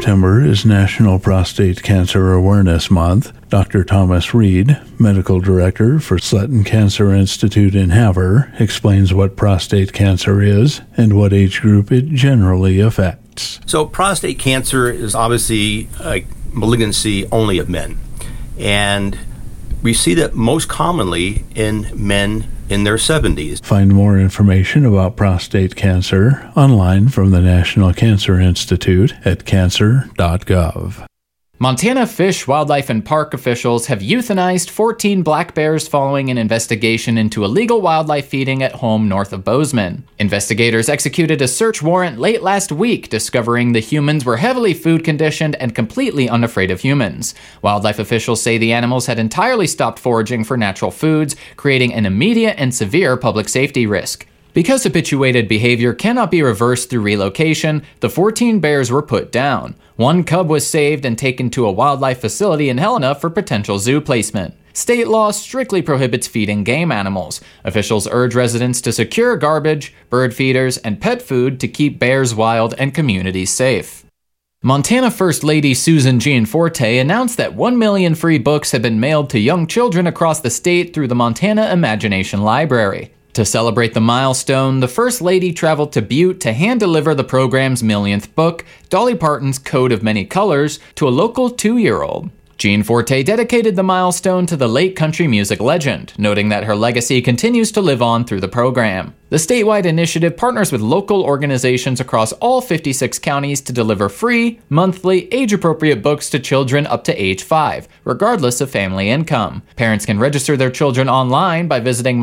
September is National Prostate Cancer Awareness Month. Dr. Thomas Reed, Medical Director for Sutton Cancer Institute in Havre, explains what prostate cancer is and what age group it generally affects. So prostate cancer is obviously a malignancy only of men. And we see that most commonly in men in their 70s. Find more information about prostate cancer online from the National Cancer Institute at cancer.gov. Montana Fish, Wildlife, and Park officials have euthanized 14 black bears following an investigation into illegal wildlife feeding at home north of Bozeman. Investigators executed a search warrant late last week, discovering the humans were heavily food conditioned and completely unafraid of humans. Wildlife officials say the animals had entirely stopped foraging for natural foods, creating an immediate and severe public safety risk. Because habituated behavior cannot be reversed through relocation, the 14 bears were put down. One cub was saved and taken to a wildlife facility in Helena for potential zoo placement. State law strictly prohibits feeding game animals. Officials urge residents to secure garbage, bird feeders, and pet food to keep bears wild and communities safe. Montana First Lady Susan Gianforte announced that 1 million free books have been mailed to young children across the state through the Montana Imagination Library. To celebrate the milestone, the First Lady traveled to Butte to hand-deliver the program's millionth book, Dolly Parton's Code of Many Colors, to a local 2-year-old. Gianforte dedicated the milestone to the late country music legend, noting that her legacy continues to live on through the program. The statewide initiative partners with local organizations across all 56 counties to deliver free, monthly, age-appropriate books to children up to age 5, regardless of family income. Parents can register their children online by visiting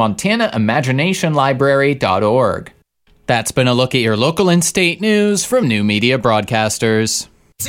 montanaimaginationlibrary.org. That's been a look at your local and state news from New Media Broadcasters.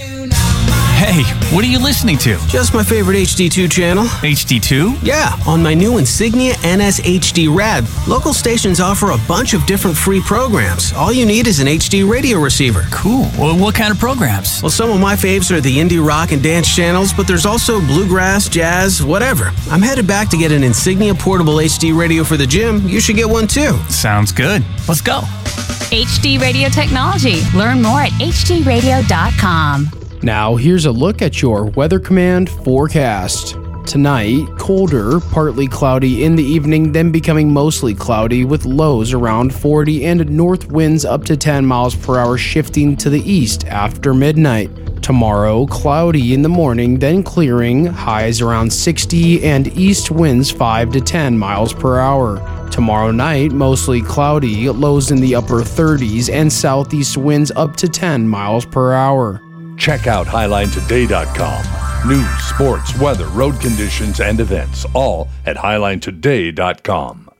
Hey, what are you listening to? Just my favorite HD2 channel. HD2? Yeah, on my new Insignia NS-HD Rad, local stations offer a bunch of different free programs. All you need is an HD radio receiver. Cool. Well, what kind of programs? Well, some of my faves are the indie rock and dance channels, but there's also bluegrass, jazz, whatever. I'm headed back to get an Insignia portable HD radio for the gym. You should get one too. Sounds good. Let's go. HD Radio Technology. Learn more at hdradio.com. Now, here's a look at your Weather Command forecast. Tonight, colder, partly cloudy in the evening, then becoming mostly cloudy with lows around 40 and north winds up to 10 miles per hour shifting to the east after midnight. Tomorrow, cloudy in the morning, then clearing, highs around 60 and east winds 5 to 10 miles per hour. Tomorrow night, mostly cloudy, lows in the upper 30s and southeast winds up to 10 miles per hour. Check out HighlineToday.com. News, sports, weather, road conditions, and events, all at HighlineToday.com.